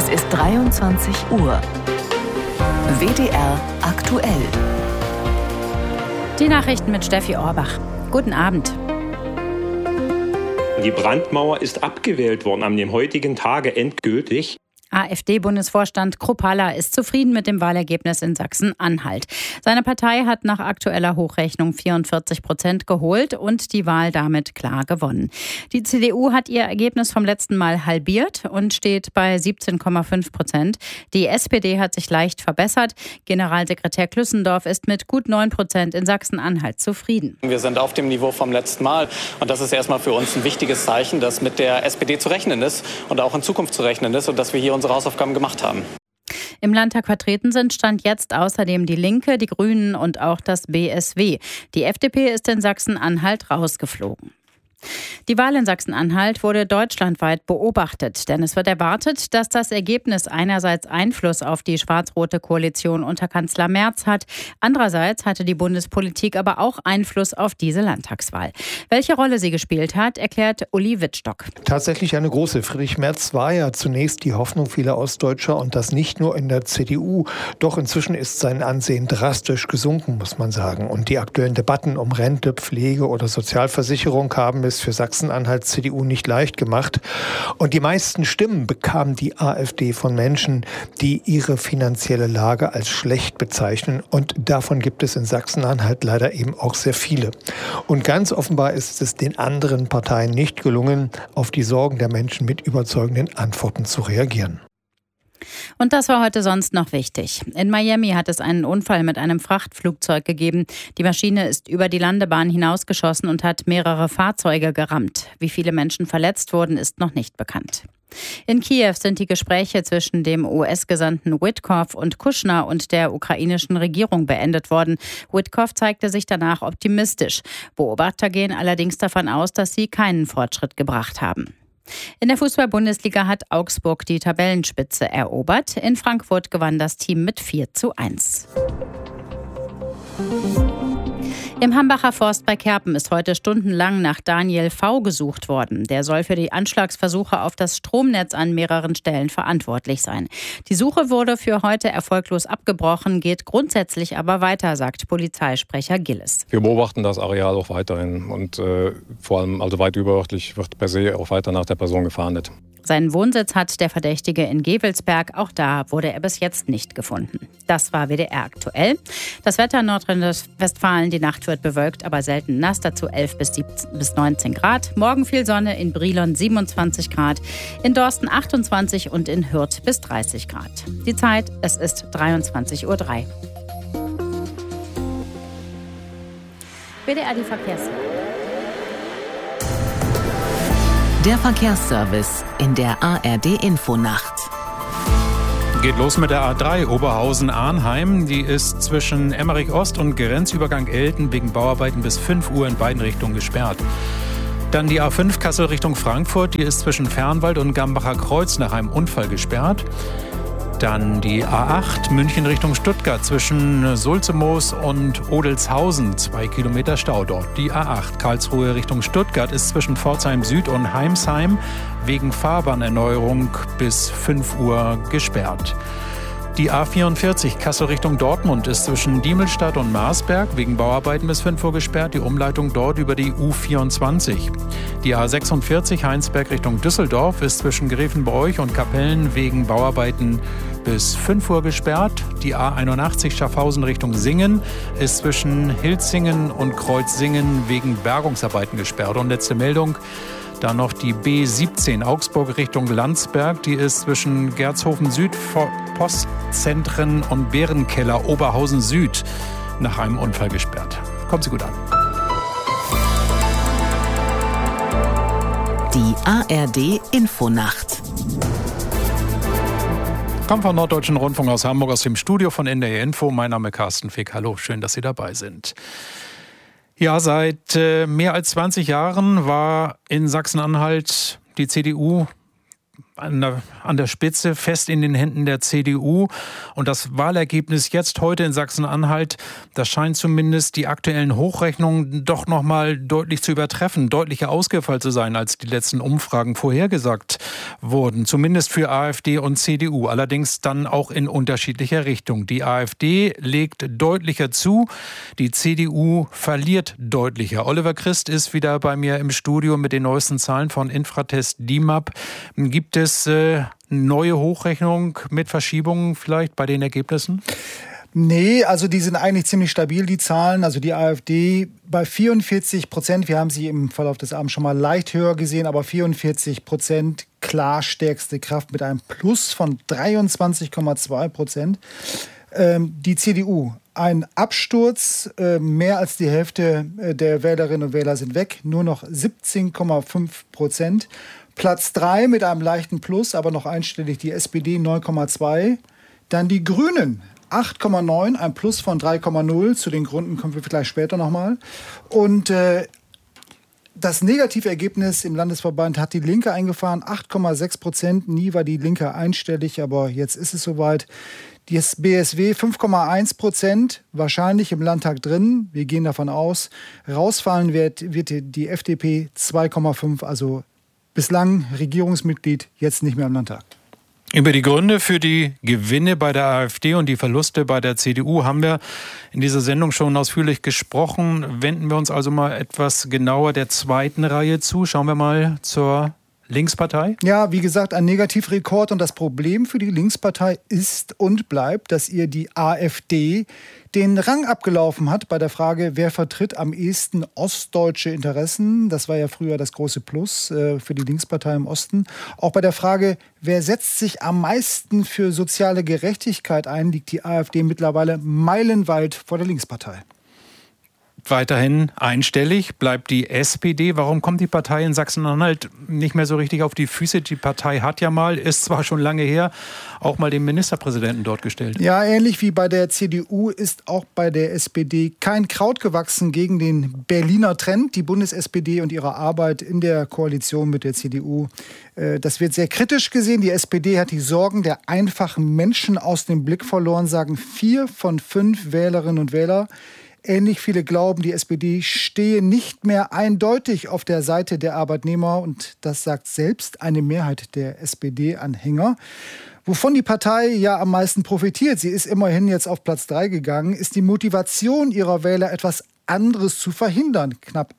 Es ist 23 Uhr. WDR aktuell. Die Nachrichten mit Steffi Orbach. Guten Abend. Die Brandmauer ist abgewählt worden am heutigen Tage endgültig. AfD-Bundesvorstand Kruppalla ist zufrieden mit dem Wahlergebnis in Sachsen-Anhalt. Seine Partei hat nach aktueller Hochrechnung 44% geholt und die Wahl damit klar gewonnen. Die CDU hat ihr Ergebnis vom letzten Mal halbiert und steht bei 17,5%. Die SPD hat sich leicht verbessert. Generalsekretär Klüssendorf ist mit gut 9% in Sachsen-Anhalt zufrieden. Wir sind auf dem Niveau vom letzten Mal und das ist erstmal für uns ein wichtiges Zeichen, dass mit der SPD zu rechnen ist und auch in Zukunft zu rechnen ist und dass wir hier unsere Hausaufgaben gemacht haben. Im Landtag vertreten sind Stand jetzt außerdem die Linke, die Grünen und auch das BSW. Die FDP ist in Sachsen-Anhalt rausgeflogen. Die Wahl in Sachsen-Anhalt wurde deutschlandweit beobachtet, denn es wird erwartet, dass das Ergebnis einerseits Einfluss auf die schwarz-rote Koalition unter Kanzler Merz hat, andererseits hatte die Bundespolitik aber auch Einfluss auf diese Landtagswahl. Welche Rolle sie gespielt hat, erklärt Uli Wittstock. Tatsächlich eine große. Friedrich Merz war ja zunächst die Hoffnung vieler Ostdeutscher und das nicht nur in der CDU. Doch inzwischen ist sein Ansehen drastisch gesunken, muss man sagen. Und die aktuellen Debatten um Rente, Pflege oder Sozialversicherung haben es für Sachsen-Anhalt CDU nicht leicht gemacht. Und die meisten Stimmen bekam die AfD von Menschen, die ihre finanzielle Lage als schlecht bezeichnen. Und davon gibt es in Sachsen-Anhalt leider eben auch sehr viele. Und ganz offenbar ist es den anderen Parteien nicht gelungen, auf die Sorgen der Menschen mit überzeugenden Antworten zu reagieren. Und das war heute sonst noch wichtig. In Miami hat es einen Unfall mit einem Frachtflugzeug gegeben. Die Maschine ist über die Landebahn hinausgeschossen und hat mehrere Fahrzeuge gerammt. Wie viele Menschen verletzt wurden, ist noch nicht bekannt. In Kiew sind die Gespräche zwischen dem US-Gesandten Witkoff und Kushner und der ukrainischen Regierung beendet worden. Witkoff zeigte sich danach optimistisch. Beobachter gehen allerdings davon aus, dass sie keinen Fortschritt gebracht haben. In der Fußball-Bundesliga hat Augsburg die Tabellenspitze erobert. In Frankfurt gewann das Team mit 4:1. Im Hambacher Forst bei Kerpen ist heute stundenlang nach Daniel V. gesucht worden. Der soll für die Anschlagsversuche auf das Stromnetz an mehreren Stellen verantwortlich sein. Die Suche wurde für heute erfolglos abgebrochen, geht grundsätzlich aber weiter, sagt Polizeisprecher Gilles. Wir beobachten das Areal auch weiterhin und vor allem also weit überörtlich wird per se auch weiter nach der Person gefahndet. Seinen Wohnsitz hat der Verdächtige in Gewelsberg. Auch da wurde er bis jetzt nicht gefunden. Das war WDR aktuell. Das Wetter in Nordrhein-Westfalen, die Nacht wird bewölkt, aber selten nass. Dazu 11 bis 19 Grad. Morgen viel Sonne, in Brilon 27 Grad, in Dorsten 28 und in Hürth bis 30 Grad. Die Zeit, es ist 23:03 Uhr. WDR die Verkehrslage. Der Verkehrsservice in der ARD-Infonacht. Geht los mit der A3 Oberhausen-Arnheim. Die ist zwischen Emmerich-Ost und Grenzübergang Elten wegen Bauarbeiten bis 5 Uhr in beiden Richtungen gesperrt. Dann die A5 Kassel Richtung Frankfurt. Die ist zwischen Fernwald und Gambacher Kreuz nach einem Unfall gesperrt. Dann die A8 München Richtung Stuttgart zwischen Sulzemoos und Odelshausen. 2 Kilometer Stau dort. Die A8 Karlsruhe Richtung Stuttgart ist zwischen Pforzheim Süd und Heimsheim wegen Fahrbahnerneuerung bis 5 Uhr gesperrt. Die A44 Kassel Richtung Dortmund ist zwischen Diemelstadt und Marsberg wegen Bauarbeiten bis 5 Uhr gesperrt. Die Umleitung dort über die U24. Die A46 Heinsberg Richtung Düsseldorf ist zwischen Grevenbroich und Kapellen wegen Bauarbeiten bis 5 Uhr gesperrt. Die A81 Schaffhausen Richtung Singen ist zwischen Hilzingen und Kreuzsingen wegen Bergungsarbeiten gesperrt. Und letzte Meldung. Dann noch die B17 Augsburg Richtung Landsberg. Die ist zwischen Gertshofen Süd, Postzentren und Bärenkeller Oberhausen Süd nach einem Unfall gesperrt. Kommt sie gut an. Die ARD-Infonacht. Kommt vom Norddeutschen Rundfunk aus Hamburg, aus dem Studio von NDR Info. Mein Name ist Carsten Fick. Hallo, schön, dass Sie dabei sind. Ja, seit mehr als 20 Jahren war in Sachsen-Anhalt die CDU an der Spitze, fest in den Händen der CDU. Und das Wahlergebnis jetzt heute in Sachsen-Anhalt, das scheint zumindest die aktuellen Hochrechnungen doch noch mal deutlich zu übertreffen, deutlicher ausgefallen zu sein, als die letzten Umfragen vorhergesagt wurden. Zumindest für AfD und CDU, allerdings dann auch in unterschiedlicher Richtung. Die AfD legt deutlicher zu, die CDU verliert deutlicher. Oliver Christ ist wieder bei mir im Studio mit den neuesten Zahlen von Infratest DIMAP. Gibt es neue Hochrechnungen mit Verschiebungen vielleicht bei den Ergebnissen? Nee, also die sind eigentlich ziemlich stabil, die Zahlen. Also die AfD bei 44%, wir haben sie im Verlauf des Abends schon mal leicht höher gesehen, aber 44%, klar stärkste Kraft mit einem Plus von 23,2%. Die CDU, ein Absturz, mehr als die Hälfte der Wählerinnen und Wähler sind weg, nur noch 17,5%. Platz 3 mit einem leichten Plus, aber noch einstellig die SPD 9,2. Dann die Grünen 8,9, ein Plus von 3,0. Zu den Gründen kommen wir vielleicht später nochmal. Und das Negativergebnis im Landesverband hat die Linke eingefahren, 8,6%. Nie war die Linke einstellig, aber jetzt ist es soweit. Das BSW 5,1%, wahrscheinlich im Landtag drin. Wir gehen davon aus. Rausfallen wird die FDP 2,5, also bislang Regierungsmitglied, jetzt nicht mehr im Landtag. Über die Gründe für die Gewinne bei der AfD und die Verluste bei der CDU haben wir in dieser Sendung schon ausführlich gesprochen. Wenden wir uns also mal etwas genauer der zweiten Reihe zu. Schauen wir mal zur Linkspartei? Ja, wie gesagt, ein Negativrekord. Und das Problem für die Linkspartei ist und bleibt, dass ihr die AfD den Rang abgelaufen hat bei der Frage, wer vertritt am ehesten ostdeutsche Interessen. Das war ja früher das große Plus für die Linkspartei im Osten. Auch bei der Frage, wer setzt sich am meisten für soziale Gerechtigkeit ein, liegt die AfD mittlerweile meilenweit vor der Linkspartei. Weiterhin einstellig bleibt die SPD. Warum kommt die Partei in Sachsen-Anhalt nicht mehr so richtig auf die Füße? Die Partei hat ja mal, ist zwar schon lange her, auch mal den Ministerpräsidenten dort gestellt. Ja, ähnlich wie bei der CDU ist auch bei der SPD kein Kraut gewachsen gegen den Berliner Trend, die Bundes-SPD und ihre Arbeit in der Koalition mit der CDU. Das wird sehr kritisch gesehen. Die SPD hat die Sorgen der einfachen Menschen aus dem Blick verloren, sagen 4 von 5 Wählerinnen und Wähler. Ähnlich viele glauben, die SPD stehe nicht mehr eindeutig auf der Seite der Arbeitnehmer. Und das sagt selbst eine Mehrheit der SPD-Anhänger. Wovon die Partei ja am meisten profitiert, sie ist immerhin jetzt auf Platz 3 gegangen, ist die Motivation ihrer Wähler, etwas anderes zu verhindern. Knapp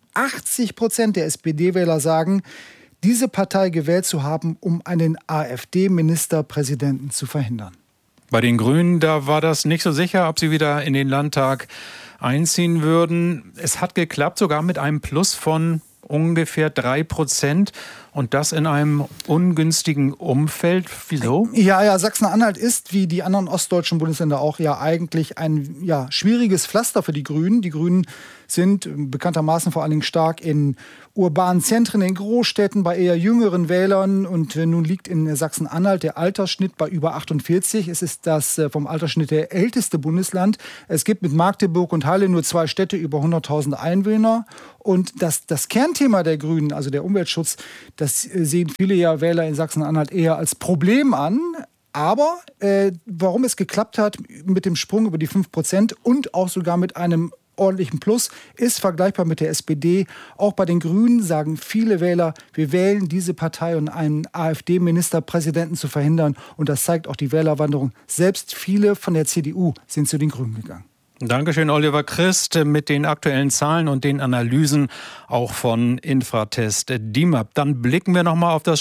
80% der SPD-Wähler sagen, diese Partei gewählt zu haben, um einen AfD-Ministerpräsidenten zu verhindern. Bei den Grünen, da war das nicht so sicher, ob sie wieder in den Landtag einziehen würden. Es hat geklappt, sogar mit einem Plus von ungefähr 3%. Und das in einem ungünstigen Umfeld. Wieso? Ja, Sachsen-Anhalt ist, wie die anderen ostdeutschen Bundesländer auch, ja eigentlich ein schwieriges Pflaster für die Grünen. Die Grünen sind bekanntermaßen vor allen Dingen stark in urbanen Zentren, in Großstädten, bei eher jüngeren Wählern. Und nun liegt in Sachsen-Anhalt der Altersschnitt bei über 48. Es ist das vom Altersschnitt der älteste Bundesland. Es gibt mit Magdeburg und Halle nur 2 Städte über 100.000 Einwohner. Und das Kernthema der Grünen, also der Umweltschutz, das sehen viele Wähler in Sachsen-Anhalt eher als Problem an. Aber warum es geklappt hat mit dem Sprung über die 5% und auch sogar mit einem ordentlichen Plus, ist vergleichbar mit der SPD. Auch bei den Grünen sagen viele Wähler, wir wählen diese Partei, um einen AfD-Ministerpräsidenten zu verhindern. Und das zeigt auch die Wählerwanderung. Selbst viele von der CDU sind zu den Grünen gegangen. Dankeschön, Oliver Christ, mit den aktuellen Zahlen und den Analysen auch von Infratest DIMAP. Dann blicken wir nochmal auf das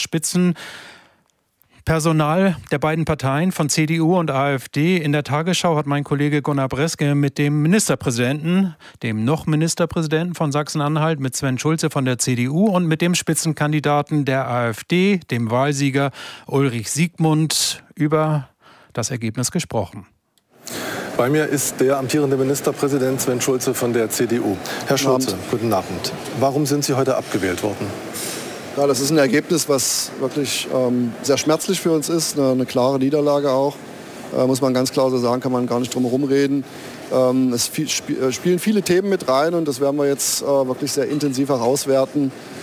Spitzenpersonal der beiden Parteien von CDU und AfD. In der Tagesschau hat mein Kollege Gunnar Breske mit dem Ministerpräsidenten, dem noch Ministerpräsidenten von Sachsen-Anhalt, mit Sven Schulze von der CDU und mit dem Spitzenkandidaten der AfD, dem Wahlsieger Ulrich Siegmund, über das Ergebnis gesprochen. Bei mir ist der amtierende Ministerpräsident Sven Schulze von der CDU. Herr Schulze, guten Abend. Warum sind Sie heute abgewählt worden? Ja, das ist ein Ergebnis, was wirklich sehr schmerzlich für uns ist. Eine klare Niederlage auch. Muss man ganz klar so sagen, kann man gar nicht drum herum reden. Es spielen viele Themen mit rein und das werden wir jetzt wirklich sehr intensiv herauswerten.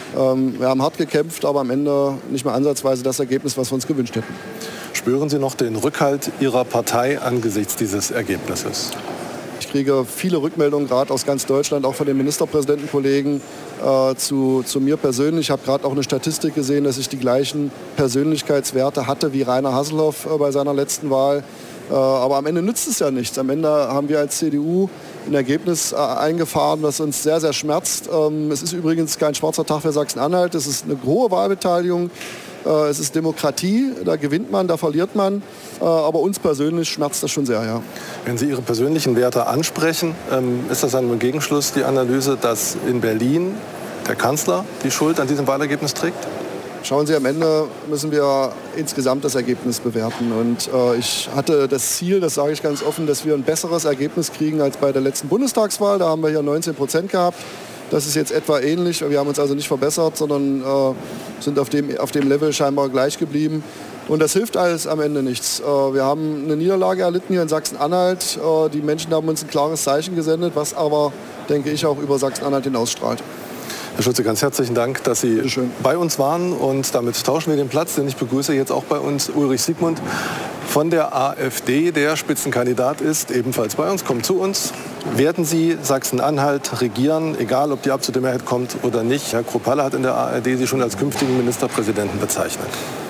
Wir haben hart gekämpft, aber am Ende nicht mehr ansatzweise das Ergebnis, was wir uns gewünscht hätten. Spüren Sie noch den Rückhalt Ihrer Partei angesichts dieses Ergebnisses? Ich kriege viele Rückmeldungen, gerade aus ganz Deutschland, auch von den Ministerpräsidentenkollegen zu mir persönlich. Ich habe gerade auch eine Statistik gesehen, dass ich die gleichen Persönlichkeitswerte hatte wie Rainer Haselhoff bei seiner letzten Wahl. Aber am Ende nützt es ja nichts. Am Ende haben wir als CDU ein Ergebnis eingefahren, das uns sehr, sehr schmerzt. Es ist übrigens kein schwarzer Tag für Sachsen-Anhalt. Es ist eine hohe Wahlbeteiligung. Es ist Demokratie, da gewinnt man, da verliert man. Aber uns persönlich schmerzt das schon sehr, ja. Wenn Sie Ihre persönlichen Werte ansprechen, ist das dann im Gegenschluss die Analyse, dass in Berlin der Kanzler die Schuld an diesem Wahlergebnis trägt? Schauen Sie, am Ende müssen wir insgesamt das Ergebnis bewerten. Und ich hatte das Ziel, das sage ich ganz offen, dass wir ein besseres Ergebnis kriegen als bei der letzten Bundestagswahl. Da haben wir hier 19% gehabt. Das ist jetzt etwa ähnlich. Wir haben uns also nicht verbessert, sondern sind auf dem Level scheinbar gleich geblieben. Und das hilft alles am Ende nichts. Wir haben eine Niederlage erlitten hier in Sachsen-Anhalt. Die Menschen haben uns ein klares Zeichen gesendet, was aber, denke ich, auch über Sachsen-Anhalt hinausstrahlt. Herr Schulze, ganz herzlichen Dank, dass Sie bei uns waren. Und damit tauschen wir den Platz, denn ich begrüße jetzt auch bei uns Ulrich Siegmund von der AfD, der Spitzenkandidat ist, ebenfalls bei uns. Kommt zu uns. Werden Sie Sachsen-Anhalt regieren, egal ob die absolute Mehrheit kommt oder nicht? Herr Kruppalla hat in der ARD Sie schon als künftigen Ministerpräsidenten bezeichnet.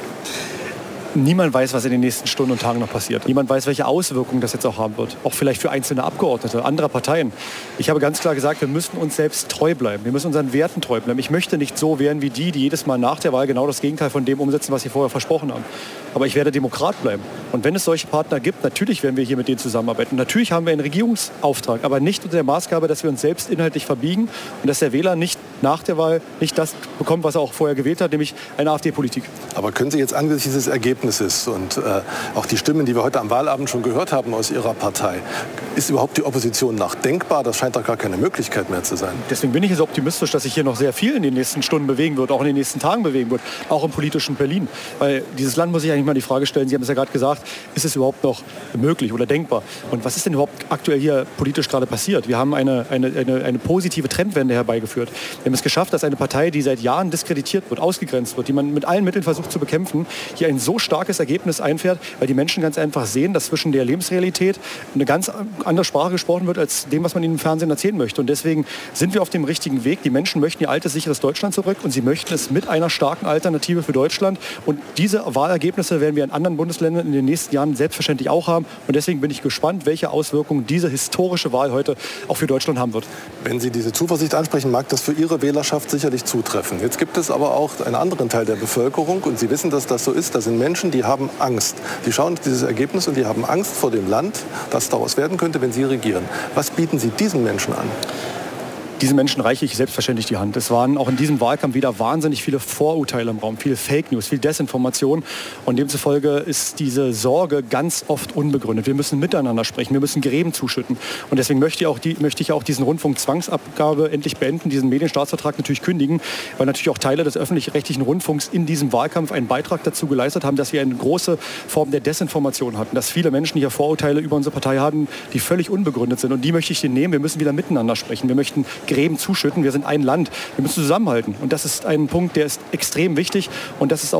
Niemand weiß, was in den nächsten Stunden und Tagen noch passiert. Niemand weiß, welche Auswirkungen das jetzt auch haben wird. Auch vielleicht für einzelne Abgeordnete anderer Parteien. Ich habe ganz klar gesagt, wir müssen uns selbst treu bleiben. Wir müssen unseren Werten treu bleiben. Ich möchte nicht so werden wie die jedes Mal nach der Wahl genau das Gegenteil von dem umsetzen, was sie vorher versprochen haben. Aber ich werde Demokrat bleiben. Und wenn es solche Partner gibt, natürlich werden wir hier mit denen zusammenarbeiten. Und natürlich haben wir einen Regierungsauftrag, aber nicht unter der Maßgabe, dass wir uns selbst inhaltlich verbiegen und dass der Wähler nicht nach der Wahl nicht das bekommt, was er auch vorher gewählt hat, nämlich eine AfD-Politik. Aber können Sie jetzt angesichts dieses Ergebnisses und auch die Stimmen, die wir heute am Wahlabend schon gehört haben aus Ihrer Partei, ist überhaupt die Opposition noch denkbar? Das scheint doch gar keine Möglichkeit mehr zu sein. Deswegen bin ich jetzt optimistisch, dass sich hier noch sehr viel in den nächsten Stunden bewegen wird, auch in den nächsten Tagen bewegen wird, auch im politischen Berlin. Weil dieses Land muss sich eigentlich mal die Frage stellen, Sie haben es ja gerade gesagt, ist es überhaupt noch möglich oder denkbar? Und was ist denn überhaupt aktuell hier politisch gerade passiert? Wir haben eine positive Trendwende herbeigeführt. Wir haben es geschafft, dass eine Partei, die seit Jahren diskreditiert wird, ausgegrenzt wird, die man mit allen Mitteln versucht zu bekämpfen, hier ein so starkes Ergebnis einfährt, weil die Menschen ganz einfach sehen, dass zwischen der Lebensrealität eine ganz andere Sprache gesprochen wird, als dem, was man ihnen im Fernsehen erzählen möchte. Und deswegen sind wir auf dem richtigen Weg. Die Menschen möchten ihr altes, sicheres Deutschland zurück und sie möchten es mit einer starken Alternative für Deutschland. Und diese Wahlergebnisse werden wir in anderen Bundesländern in den nächsten Jahren selbstverständlich auch haben. Und deswegen bin ich gespannt, welche Auswirkungen diese historische Wahl heute auch für Deutschland haben wird. Wenn Sie diese Zuversicht ansprechen, mag das für Ihre Wählerschaft sicherlich zutreffen. Jetzt gibt es aber auch einen anderen Teil der Bevölkerung und Sie wissen, dass das so ist. Da sind Menschen, die haben Angst. Die schauen auf dieses Ergebnis und die haben Angst vor dem Land, das daraus werden könnte, wenn Sie regieren. Was bieten Sie diesen Menschen an? Diesen Menschen reiche ich selbstverständlich die Hand. Es waren auch in diesem Wahlkampf wieder wahnsinnig viele Vorurteile im Raum, viele Fake News, viel Desinformation. Und demzufolge ist diese Sorge ganz oft unbegründet. Wir müssen miteinander sprechen, wir müssen Gräben zuschütten. Und deswegen möchte ich auch diesen Rundfunkzwangsabgabe endlich beenden, diesen Medienstaatsvertrag natürlich kündigen, weil natürlich auch Teile des öffentlich-rechtlichen Rundfunks in diesem Wahlkampf einen Beitrag dazu geleistet haben, dass wir eine große Form der Desinformation hatten, dass viele Menschen hier Vorurteile über unsere Partei haben, die völlig unbegründet sind. Und die möchte ich denen nehmen. Wir müssen wieder miteinander sprechen. Wir möchten Gräben zuschütten. Wir sind ein Land. Wir müssen zusammenhalten. Und das ist ein Punkt, der ist extrem wichtig. Und das ist auch